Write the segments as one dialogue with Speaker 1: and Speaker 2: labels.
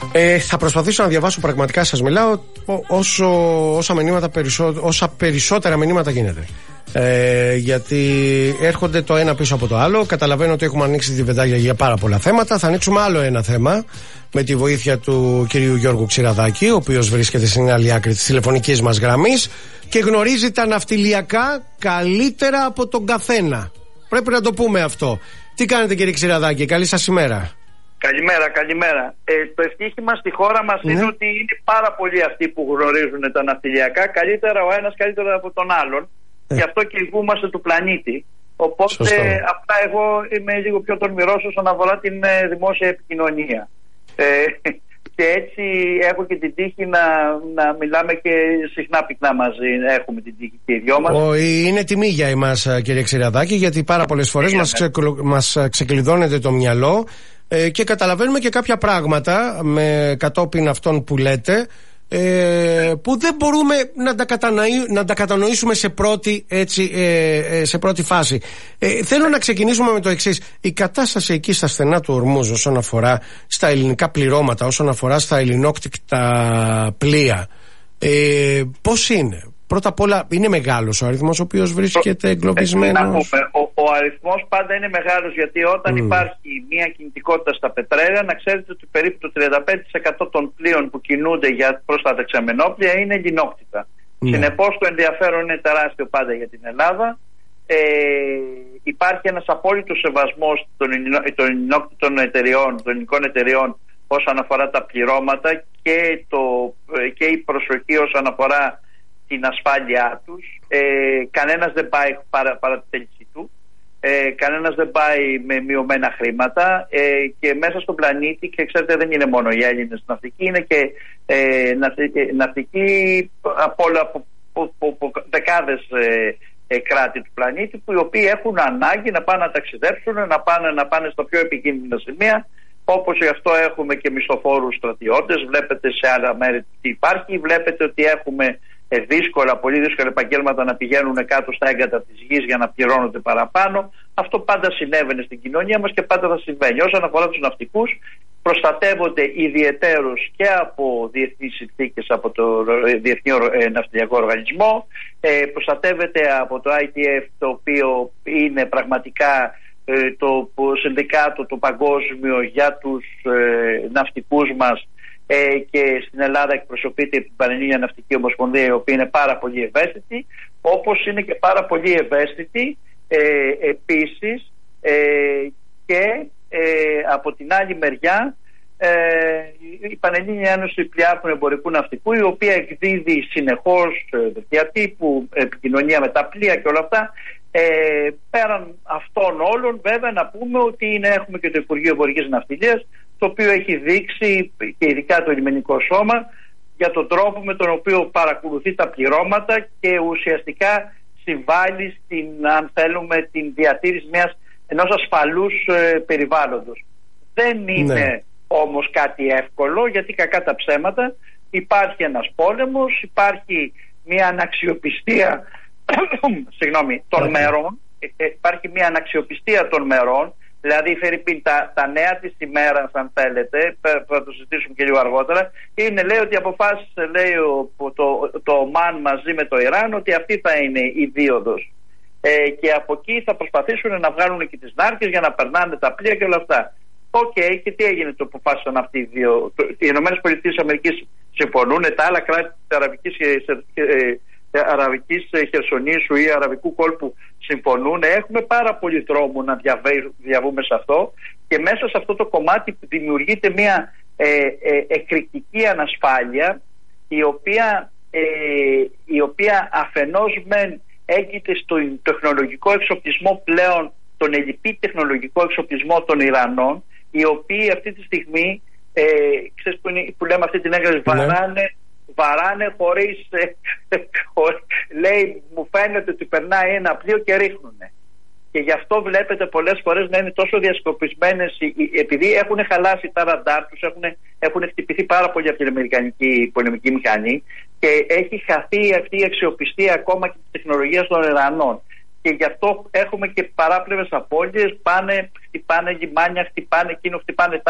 Speaker 1: Θα προσπαθήσω να διαβάσω, πραγματικά σας μιλάω, όσα περισσότερα μηνύματα γίνεται. Γιατί έρχονται το ένα πίσω από το άλλο. Καταλαβαίνω ότι έχουμε ανοίξει τη βεντάγια για πάρα πολλά θέματα. Θα ανοίξουμε άλλο ένα θέμα με τη βοήθεια του κυρίου Γιώργου Ξηραδάκη, ο οποίος βρίσκεται στην άλλη άκρη της τηλεφωνικής μας γραμμής και γνωρίζει τα ναυτιλιακά καλύτερα από τον καθένα. Πρέπει να το πούμε αυτό. Τι κάνετε, κύριε Ξηραδάκη, καλή σας ημέρα.
Speaker 2: Καλημέρα. Το ευτύχημα στη χώρα μας είναι ότι είναι πάρα πολλοί αυτοί που γνωρίζουν τα ναυτιλιακά καλύτερα, ο ένας καλύτερα από τον άλλον. Γι' αυτό και ηγούμαστε του πλανήτη. Οπότε απλά εγώ είμαι λίγο πιο τολμηρός όσον αφορά την δημόσια επικοινωνία. Και έτσι έχω και την τύχη να μιλάμε και συχνά πυκνά μαζί. Έχουμε την τύχη και οι δυο μας.
Speaker 1: Είναι τιμή για εμάς, κύριε Ξηραδάκη, γιατί πάρα πολλές φορές μας ξεκλειδώνεται το μυαλό και καταλαβαίνουμε και κάποια πράγματα κατόπιν αυτών που λέτε, που δεν μπορούμε να τα κατανοήσουμε σε πρώτη φάση. Θέλω να ξεκινήσουμε με το εξής. Η κατάσταση εκεί στα στενά του Ορμούζ όσον αφορά στα ελληνικά πληρώματα, όσον αφορά στα ελληνόκτικτα πλοία, πώς είναι? Πρώτα απ' όλα, είναι μεγάλος ο αριθμός ο οποίος βρίσκεται εγκλωβισμένος?
Speaker 2: Ο αριθμός πάντα είναι μεγάλος, γιατί όταν υπάρχει μια κινητικότητα στα πετρέλαια, να ξέρετε ότι περίπου το 35% των πλοίων που κινούνται προς τα δεξαμενόπλια είναι ελληνόκτητα. Συνεπώς το ενδιαφέρον είναι τεράστιο πάντα για την Ελλάδα. Υπάρχει ένας απόλυτος σεβασμός των ελληνόκτητων εταιριών, των ελληνικών εταιριών όσον αφορά τα πληρώματα και η προσοχή όσον αφορά την ασφάλειά τους. Κανένας δεν πάει παρά τη θέλησή του. Κανένας δεν πάει με μειωμένα χρήματα, και μέσα στον πλανήτη, και ξέρετε δεν είναι μόνο οι Έλληνες ναυτικοί, είναι και ναυτικοί από δεκάδες κράτη του πλανήτη, που οι οποίοι έχουν ανάγκη να πάνε να ταξιδέψουν, να πάνε στα πιο επικίνδυνα σημεία, όπως γι' αυτό έχουμε και μισθοφόρους στρατιώτες. Βλέπετε σε άλλα μέρη τι υπάρχει. Βλέπετε ότι έχουμε πολύ δύσκολα επαγγέλματα να πηγαίνουν κάτω στα έγκατα της γης για να πληρώνονται παραπάνω. Αυτό πάντα συνέβαινε στην κοινωνία μας και πάντα θα συμβαίνει. Όσον αφορά τους ναυτικούς, προστατεύονται ιδιαιτέρως και από διεθνείς συνθήκες, από το Διεθνή Ναυτιλιακό Οργανισμό, προστατεύεται από το ITF, το οποίο είναι πραγματικά το συνδικάτο το παγκόσμιο για τους ναυτικούς μας, και στην Ελλάδα εκπροσωπείται την Πανελλήνια Ναυτική Ομοσπονδία, η οποία είναι πάρα πολύ ευαίσθητη, όπως είναι και πάρα πολύ ευαίσθητη επίσης και από την άλλη μεριά η Πανελλήνια Ένωση Πλοιάρχων Εμπορικού Ναυτικού, η οποία εκδίδει συνεχώς διατύπου, επικοινωνία με τα πλοία και όλα αυτά. Πέραν αυτών όλων, βέβαια, να πούμε ότι έχουμε και το Υπουργείο Εμπορικής Ναυτιλίας, το οποίο έχει δείξει, και ειδικά το λιμενικό σώμα, για τον τρόπο με τον οποίο παρακολουθεί τα πληρώματα και ουσιαστικά συμβάλλει στην, αν θέλουμε, την διατήρηση ενός ασφαλούς περιβάλλοντος. Δεν είναι όμως κάτι εύκολο, γιατί κακά τα ψέματα υπάρχει ένας πόλεμος, υπάρχει μια αναξιοπιστία των μερών, υπάρχει μια αναξιοπιστία των μερών. Δηλαδή, τα νέα της ημέρας, αν θέλετε, θα το συζητήσουμε και λίγο αργότερα, λέει ότι αποφάσισε, το ΟΜΑΝ μαζί με το Ιράν, ότι αυτή θα είναι η δίωδος. Και από εκεί θα προσπαθήσουν να βγάλουν και τις νάρκες για να περνάνε τα πλοία και όλα αυτά. Και τι έγινε, το αποφάσισαν αυτοί οι δύο? Οι ΗΠΑ συμφωνούν, τα άλλα κράτη της Αραβικής Χερσονήσου ή Αραβικού κόλπου συμφωνούν. Έχουμε πάρα πολύ δρόμο να διαβούμε σε αυτό, και μέσα σε αυτό το κομμάτι δημιουργείται μια εκρηκτική ανασφάλεια, η οποία αφενός μεν έγκυται στον τεχνολογικό εξοπλισμό πλέον, τον ελλειπή τεχνολογικό εξοπλισμό των Ιρανών, οι οποίοι αυτή τη στιγμή, ξέρεις που λέμε αυτή την έγκριση, βαράνε χωρίς, λέει, μου φαίνεται ότι περνάει ένα πλοίο και ρίχνουνε. Και γι' αυτό βλέπετε πολλές φορές να είναι τόσο διασκοπισμένες, επειδή έχουν χαλάσει τα ραντάρ τους, έχουν χτυπηθεί πάρα πολύ από την αμερικανική πολεμική μηχανή, και έχει χαθεί αυτή η αξιοπιστία ακόμα και της τεχνολογίας των Ιρανών. Και γι' αυτό έχουμε και παράπλευρες απώλειες, χτυπάνε λιμάνια, χτυπάνε εκείνο, χτυπάνε τ' άλλο,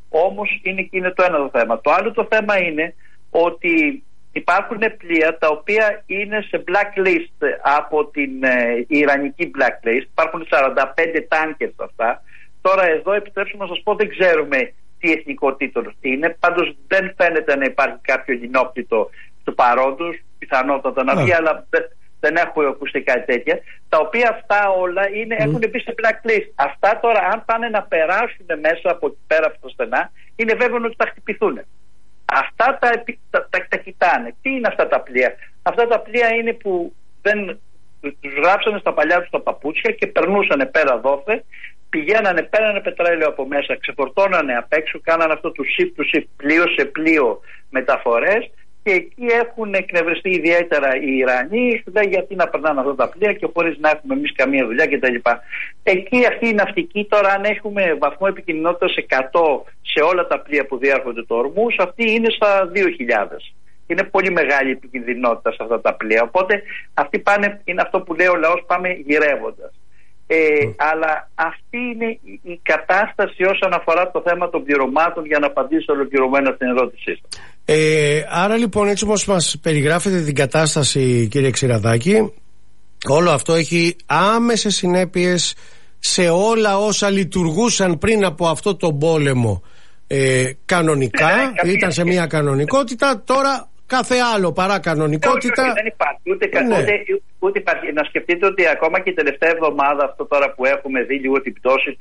Speaker 2: Όμως είναι το ένα το θέμα. Το άλλο το θέμα είναι ότι υπάρχουν πλοία τα οποία είναι σε blacklist από την ιρανική blacklist. Υπάρχουν 45 τάνκερς αυτά. Τώρα εδώ επιτρέψτε να σας πω, δεν ξέρουμε τι εθνικό τίτλο είναι. Πάντως δεν φαίνεται να υπάρχει κάποιο λινόκτητο του παρόντος. Πιθανότατα να βγει, αλλά δεν έχω ακουστεί κάτι τέτοια. Τα οποία αυτά όλα έχουν μπει σε blacklist. Αυτά τώρα, αν πάνε να περάσουν μέσα από εκεί πέρα από τα στενά, είναι βέβαιο ότι θα χτυπηθούν. Αυτά τα κοιτάνε. Τι είναι αυτά τα πλοία? Αυτά τα πλοία είναι που δεν τους γράψανε στα παλιά τους τα παπούτσια και περνούσαν πέρα δόθε, πηγαίνανε, παίρνανε πετρέλαιο από μέσα, ξεφορτώνανε απ' έξω, κάνανε αυτό του ship πλοίο σε πλοίο μεταφορές, και εκεί έχουν εκνευριστεί ιδιαίτερα οι Ιρανοί. Δεν γιατί να περνάνε αυτά τα πλοία και χωρίς να έχουμε εμείς καμία δουλειά κτλ. Εκεί αυτή η ναυτική, τώρα αν έχουμε βαθμό επικινδυνότητας 100 σε όλα τα πλοία που διέρχονται το Ορμούζ, αυτή είναι στα 2.000. Είναι πολύ μεγάλη επικινδυνότητα σε αυτά τα πλοία. Οπότε αυτοί πάνε, είναι αυτό που λέει ο λαός, πάμε γυρεύοντας. Αλλά αυτή είναι η κατάσταση όσον αφορά το θέμα των πληρωμάτων, για να απαντήσω ολοκληρωμένα στην ερώτησή σας.
Speaker 1: Άρα λοιπόν, έτσι όπως μας περιγράφετε την κατάσταση, κύριε Ξηραδάκη, όλο αυτό έχει άμεσες συνέπειες σε όλα όσα λειτουργούσαν πριν από αυτό το πόλεμο κανονικά. Ήταν σε μια κανονικότητα, τώρα κάθε άλλο παρά κανονικότητα.
Speaker 2: Δεν υπάρχει ούτε υπάρχει. Να σκεφτείτε ότι ακόμα και η τελευταία εβδομάδα, αυτό τώρα που έχουμε δει λίγο την πτώση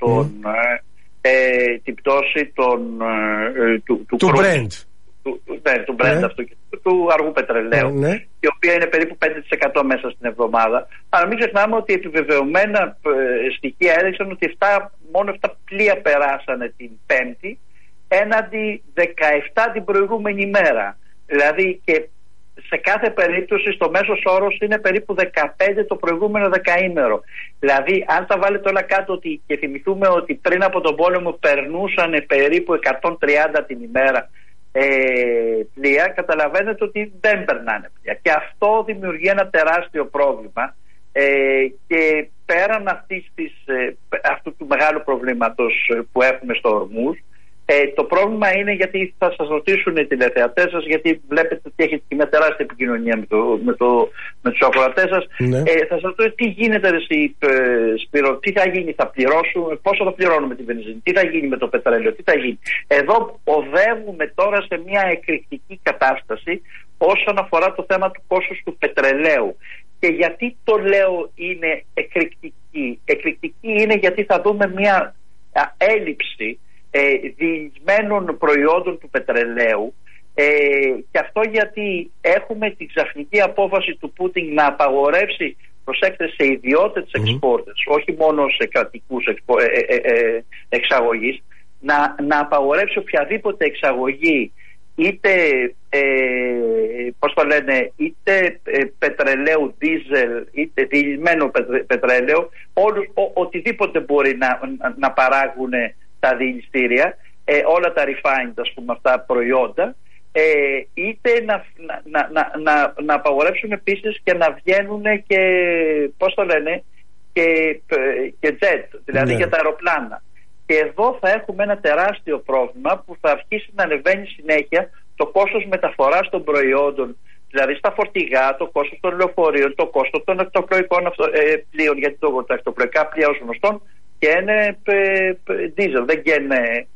Speaker 2: του Brent. Του Brent αυτού, του αργού πετρελαίου, η οποία είναι περίπου 5% μέσα στην εβδομάδα. Αλλά μην ξεχνάμε ότι επιβεβαιωμένα στοιχεία έδειξαν ότι μόνο 7 πλοία περάσανε την Πέμπτη, έναντι 17 την προηγούμενη ημέρα. Δηλαδή, και σε κάθε περίπτωση στο μέσος όρος είναι περίπου 15 το προηγούμενο δεκαήμερο. Δηλαδή, αν τα βάλετε όλα κάτω και θυμηθούμε ότι πριν από τον πόλεμο περνούσαν περίπου 130 την ημέρα πλοία, καταλαβαίνετε ότι δεν περνάνε πλοία. Και αυτό δημιουργεί ένα τεράστιο πρόβλημα, και πέραν αυτού του μεγάλου προβλήματος που έχουμε στο Ορμούζ, το πρόβλημα είναι, γιατί θα σας ρωτήσουν οι τηλεθεατές σας, γιατί βλέπετε ότι έχετε και μια τεράστια επικοινωνία με τους ακροατές σας. Θα σας ρωτήσω τι γίνεται, Σπύρο, τι θα γίνει, θα πληρώσουμε, πόσο θα πληρώνουμε τη βενζίνη, τι θα γίνει με το πετρέλαιο, τι θα γίνει. Εδώ οδεύουμε τώρα σε μια εκρηκτική κατάσταση όσον αφορά το θέμα του κόστους του πετρελαίου. Και γιατί το λέω είναι εκρηκτική? Εκρηκτική είναι γιατί θα δούμε μια έλλειψη διεισμένων προϊόντων του πετρελαίου, και αυτό γιατί έχουμε την ξαφνική απόφαση του Πούτιν να απαγορεύσει, προσέξτε, σε ιδιώτες εξπόρτες, όχι μόνο σε κρατικούς εξαγωγείς, να απαγορεύσει οποιαδήποτε εξαγωγή, είτε είτε πετρελαίου, δίζελ, είτε διεισμένο πετρέλαιο, οτιδήποτε μπορεί να παράγουν τα διεισδύρια, όλα τα refined, ας πούμε, αυτά προϊόντα, είτε να απαγορεύσουν επίσης και να βγαίνουν και, και jet, δηλαδή για τα αεροπλάνα. Και εδώ θα έχουμε ένα τεράστιο πρόβλημα που θα αρχίσει να ανεβαίνει συνέχεια το κόστος μεταφοράς των προϊόντων, δηλαδή στα φορτηγά, το κόστος των λεωφορείων, το κόστος των ακτοπλοϊκών πλοίων, γιατί τα ακτοπλοϊκά πλοία ως γνωστόν και είναι diesel, δεν είναι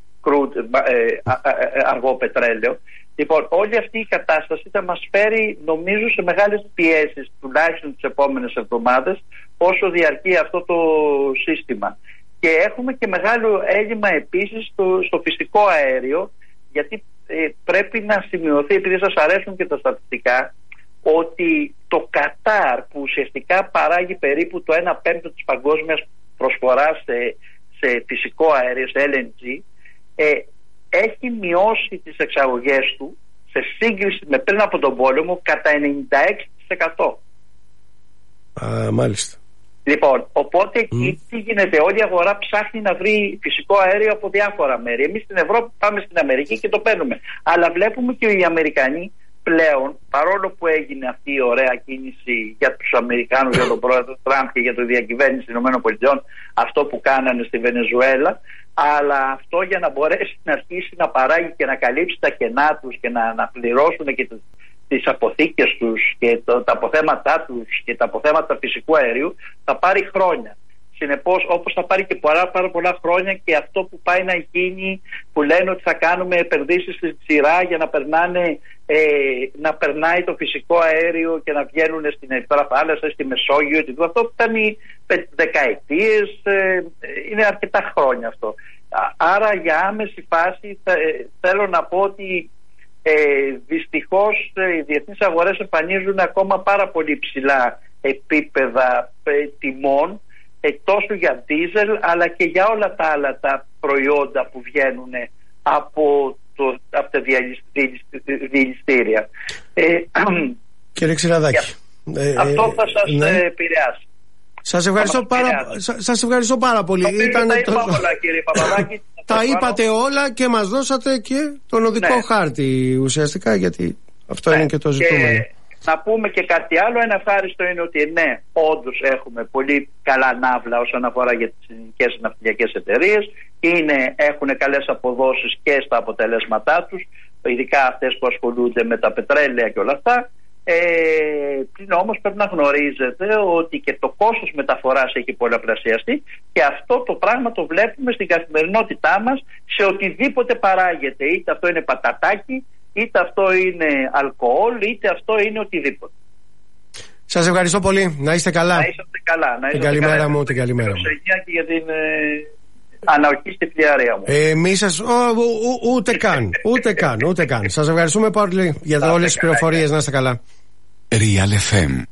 Speaker 2: αργό πετρέλαιο. Λοιπόν, όλη αυτή η κατάσταση θα μας φέρει, νομίζω, σε μεγάλες πιέσεις, τουλάχιστον τις επόμενες εβδομάδες, όσο διαρκεί αυτό το σύστημα. Και έχουμε και μεγάλο έλλειμμα επίσης στο φυσικό αέριο, γιατί πρέπει να σημειωθεί, επειδή σας αρέσουν και τα στατιστικά, ότι το Κατάρ, που ουσιαστικά παράγει περίπου το 1/5 της παγκόσμιας προσφοράς σε φυσικό αέριο, σε LNG, έχει μειώσει τις εξαγωγές του σε σύγκριση με πριν από τον πόλεμο κατά 96%.
Speaker 1: Μάλιστα.
Speaker 2: Λοιπόν, οπότε εκεί τι γίνεται? Όλη η αγορά ψάχνει να βρει φυσικό αέριο από διάφορα μέρη. Εμείς στην Ευρώπη πάμε στην Αμερική και το παίρνουμε. Αλλά βλέπουμε και οι Αμερικανοί πλέον, παρόλο που έγινε αυτή η ωραία κίνηση για τους Αμερικάνους, για τον πρόεδρο Τραμπ και για τη διακυβέρνηση των ΗΠΑ, αυτό που κάνανε στη Βενεζουέλα, αλλά αυτό για να μπορέσει να αρχίσει να παράγει και να καλύψει τα κενά τους και να πληρώσουν και τις αποθήκες τους και τα αποθέματά τους και τα αποθέματα φυσικού αερίου, θα πάρει χρόνια. Συνεπώς, όπως θα πάρει και πάρα πολλά χρόνια και αυτό που πάει να γίνει, που λένε ότι θα κάνουμε επενδύσεις στη σειρά για να περνάει το φυσικό αέριο και να βγαίνουν στην Ερυθρά Θάλασσα, στη Μεσόγειο, αυτό που ήταν δεκαετίες, είναι αρκετά χρόνια αυτό. Άρα για άμεση φάση θέλω να πω ότι δυστυχώς οι διεθνείς αγορές εμφανίζουν ακόμα πάρα πολύ ψηλά επίπεδα τιμών, τόσο για δίζελ αλλά και για όλα τα άλλα τα προϊόντα που βγαίνουν από τα διελιστήρια.
Speaker 1: Κύριε Ξηραδάκη,
Speaker 2: αυτό θα σας επηρεάσει.
Speaker 1: Σας ευχαριστώ πάρα πολύ.
Speaker 2: Τα είπα όλα, κύριε Παπαδάκη.
Speaker 1: Τα είπατε όλα και μας δώσατε και τον οδικό χάρτη ουσιαστικά, γιατί αυτό είναι και το ζητούμενο.
Speaker 2: Να πούμε και κάτι άλλο. Ένα ευχάριστο είναι ότι ναι, όντως έχουμε πολύ καλά ναύλα όσον αφορά για τις ελληνικές ναυτιλιακές εταιρείες. Έχουν καλές αποδόσεις και στα αποτελέσματά τους, ειδικά αυτές που ασχολούνται με τα πετρέλαια και όλα αυτά. Πλην όμως πρέπει να γνωρίζετε ότι και το κόστος μεταφοράς έχει πολλαπλασιαστεί και αυτό το πράγμα το βλέπουμε στην καθημερινότητά μας σε οτιδήποτε παράγεται, είτε αυτό είναι πατατάκι, είτε αυτό είναι αλκοόλ, είτε αυτό είναι οτιδήποτε.
Speaker 1: Σας ευχαριστώ πολύ. Να είστε καλά.
Speaker 2: Να είστε καλά.
Speaker 1: Την καλημέρα μου. Την καλημέρα μου.
Speaker 2: Και για την αναοχή στη φλιαρία μου.
Speaker 1: Εμείς σας... Ούτε καν. Σας ευχαριστούμε πολύ για όλες τις πληροφορίες. Να είστε καλά.
Speaker 3: Real FM.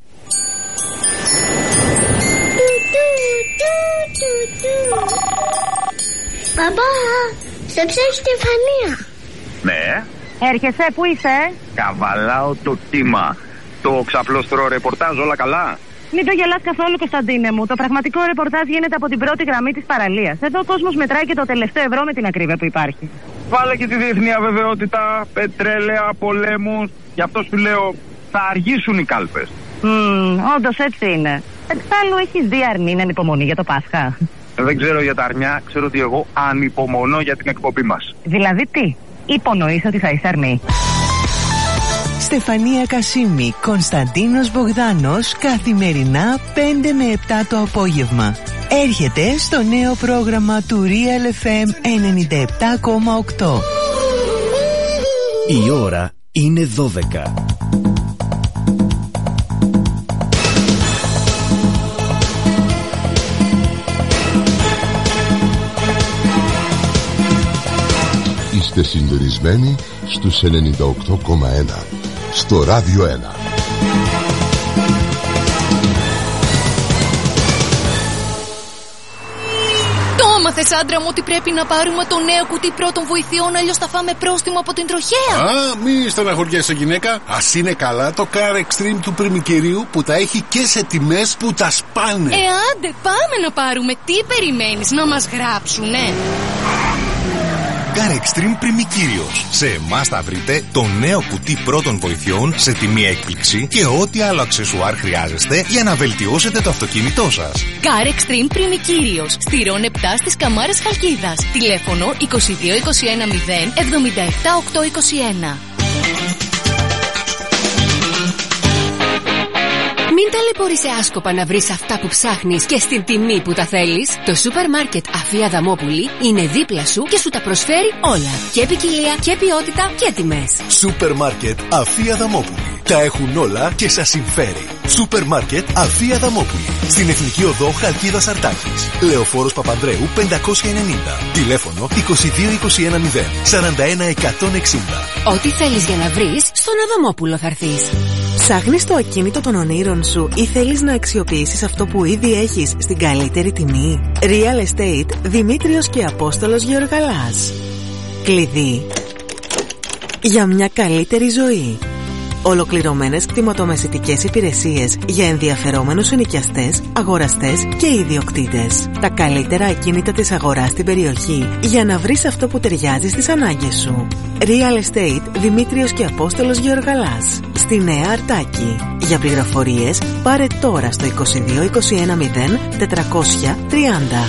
Speaker 4: Παπά, σε ψάχνει Στεφανία.
Speaker 5: Ναι.
Speaker 6: Έρχεσαι, πού είσαι?
Speaker 5: Καβαλάω το κύμα. Το ξαπλώστρο ρεπορτάζ, όλα καλά?
Speaker 6: Μην το γελάς καθόλου, Κωνσταντίνε μου. Το πραγματικό ρεπορτάζ γίνεται από την πρώτη γραμμή της παραλίας. Εδώ ο κόσμος μετράει και το τελευταίο ευρώ με την ακρίβεια που υπάρχει.
Speaker 5: Βάλε και τη διεθνή αβεβαιότητα, πετρέλαια, πολέμους. Γι' αυτό σου λέω, θα αργήσουν οι κάλπες.
Speaker 6: Όντως έτσι είναι. Εξάλλου έχεις δει αρνή να ανυπομονεί για το Πάσχα?
Speaker 5: Δεν ξέρω για τα αρνιά, ξέρω ότι εγώ ανυπομονώ για την εκπομπή μας.
Speaker 6: Δηλαδή τι? Υπονοείς ότι θα είσαι αρνή?
Speaker 7: Στεφανία Κασίμη, Κωνσταντίνος Μπογδάνος, καθημερινά 5 με 7 το απόγευμα. Έρχεται στο νέο πρόγραμμα του Real FM 97,8.
Speaker 8: Η ώρα είναι 12.
Speaker 9: Είστε συντονισμένοι στους 98,1 στο Ράδιο 1.
Speaker 10: Το έμαθες, άντρα μου, ότι πρέπει να πάρουμε το νέο κουτί πρώτων βοηθειών, αλλιώς θα φάμε πρόστιμο από την τροχέα?
Speaker 11: Μη στεναχωριέσαι, γυναίκα. Ας είναι καλά το Car Extreme του πριμικερίου που τα έχει και σε τιμές που τα σπάνε.
Speaker 10: Άντε, πάμε να πάρουμε. Τι περιμένεις, να μας γράψουνε?
Speaker 3: Car Extreme Πριμικύριος. Σε εμάς θα βρείτε το νέο κουτί πρώτων βοηθειών σε τιμή έκπληξη και ό,τι άλλο αξεσουάρ χρειάζεστε για να βελτιώσετε το αυτοκίνητό σας.
Speaker 10: Car Extreme Πριμικύριος. Στηρών 7 στις Καμάρες Χαλκίδας. Τηλέφωνο 22 21 0 77 821. Μην ταλαιπωρείσαι άσκοπα να βρεις αυτά που ψάχνεις και στην τιμή που τα θέλεις. Το σούπερ μάρκετ Αφία Δαμόπουλη είναι δίπλα σου και σου τα προσφέρει όλα. Και ποικιλία και ποιότητα και τιμές.
Speaker 8: Σούπερ μάρκετ Αφία Δαμόπουλη. Τα έχουν όλα και σας συμφέρει. Σούπερ μάρκετ Αφία Δαμόπουλη. Στην Εθνική Οδό Χαλκίδας Αρτάκης. Λεωφόρος Παπανδρέου 590. Τηλέφωνο 22 21 0 41 160.
Speaker 10: Ό,τι θέλεις για να βρεις, στον Αδαμόπουλο θα έρθεις.
Speaker 7: Ψάχνεις το ακίνητο των ονείρων σου ή θέλεις να αξιοποιήσεις αυτό που ήδη έχεις στην καλύτερη τιμή? Real Estate Δημήτριος και Απόστολος Γεωργαλάς. Κλειδί για μια καλύτερη ζωή. Ολοκληρωμένες κτηματομεσητικές υπηρεσίες για ενδιαφερόμενους ενοικιαστές, αγοραστές και ιδιοκτήτες. Τα καλύτερα ακίνητα της αγοράς στην περιοχή για να βρεις αυτό που ταιριάζει στις ανάγκες σου. Real Estate Δημήτριος και Απόστολος Γεωργαλάς. Στη Νέα Αρτάκη. Για πληροφορίες πάρε τώρα στο 22 21 0 430.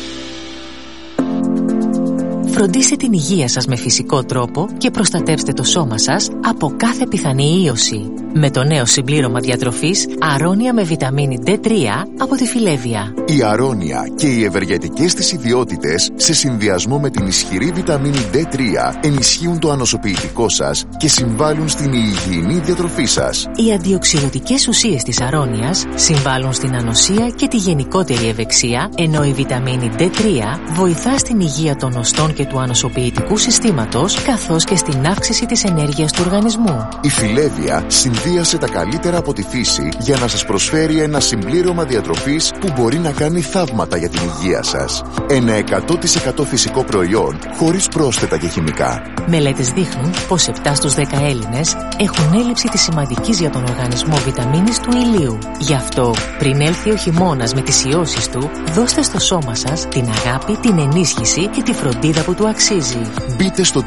Speaker 7: Φροντίστε την υγεία σας με φυσικό τρόπο και προστατεύστε το σώμα σας από κάθε πιθανή ίωση. Με το νέο συμπλήρωμα διατροφής Αρώνια με βιταμίνη D3 από τη Φιλέβια.
Speaker 12: Η Αρώνια και οι ευεργετικές της ιδιότητες σε συνδυασμό με την ισχυρή βιταμίνη D3 ενισχύουν το ανοσοποιητικό σας και συμβάλλουν στην υγιεινή διατροφή σας.
Speaker 7: Οι αντιοξυδοτικές ουσίες της Αρώνιας συμβάλλουν στην ανοσία και τη γενικότερη ευεξία, ενώ η βιταμίνη D3 βοηθά στην υγεία των οστών και του ανοσοποιητικού συστήματος, καθώς και στην αύξηση της ενέργειας του οργανισμού.
Speaker 12: Η Φιλέβια συνδύασε τα καλύτερα από τη φύση για να σας προσφέρει ένα συμπλήρωμα διατροφής που μπορεί να κάνει θαύματα για την υγεία σας. Ένα 100% φυσικό προϊόν χωρίς πρόσθετα και χημικά.
Speaker 7: Μελέτες δείχνουν πως 7 στους 10 Έλληνες έχουν έλλειψη της σημαντικής για τον οργανισμό βιταμίνης του ηλίου. Γι' αυτό, πριν έλθει ο χειμώνας με τις ιώσεις του, δώστε στο σώμα σας την αγάπη, την ενίσχυση και τη φροντίδα που του αξίζει.
Speaker 12: Μπείτε στο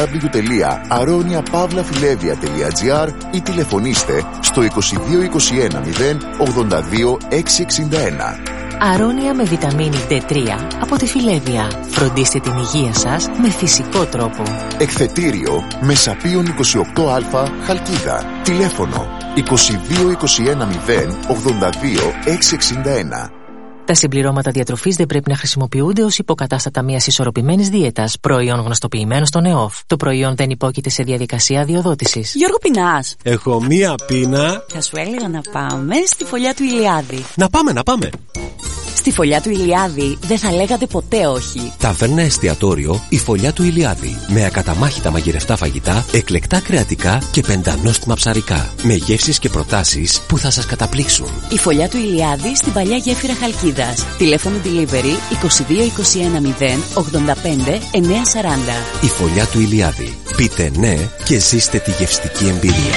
Speaker 12: www.aroniapavlafilevia.gr ή τηλεφωνήστε στο 22 21 0 82 661.
Speaker 7: Αρώνια με βιταμίνη D3 από τη Φιλέβια. Φροντίστε την υγεία σας με φυσικό τρόπο.
Speaker 12: Εκθετήριο Μεσαπίων 28α Χαλκίδα. Τηλέφωνο 22 21 0 82 661.
Speaker 7: Τα συμπληρώματα διατροφής δεν πρέπει να χρησιμοποιούνται ως υποκατάστατα μιας ισορροπημένης δίαιτας, προϊόν γνωστοποιημένο στον ΕΟΦ. Το προϊόν δεν υπόκειται σε διαδικασία αδειοδότησης.
Speaker 13: Γιώργο, πεινάς?
Speaker 14: Έχω μία πείνα.
Speaker 13: Θα σου έλεγα να πάμε στη φωλιά του Ηλιάδη.
Speaker 14: Να πάμε.
Speaker 13: Στη φωλιά του Ηλιάδη δεν θα λέγατε ποτέ όχι.
Speaker 14: Ταβέρνα εστιατόριο η φωλιά του Ηλιάδη. Με ακαταμάχητα μαγειρευτά φαγητά, εκλεκτά κρεατικά και πεντανόστιμα ψαρικά. Με γεύσεις και προτάσεις που θα σας καταπλήξουν.
Speaker 13: Η φωλιά του Ηλιάδη στην παλιά γέφυρα Χαλκίδας. Τηλέφωνο delivery 22 21 0 85 940.
Speaker 14: Η φωλιά του Ηλιάδη. Πείτε ναι και ζήστε τη γευστική εμπειρία.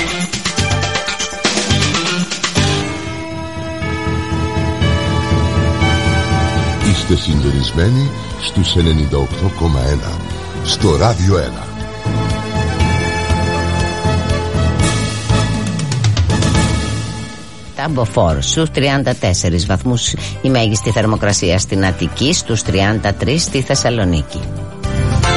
Speaker 9: Είστε συντονισμένοι στους 98,1 στο Ράδιο 1.
Speaker 15: Ταμποφόρ στους 34 βαθμούς η μέγιστη θερμοκρασία στην Αττική, στους 33 στη Θεσσαλονίκη.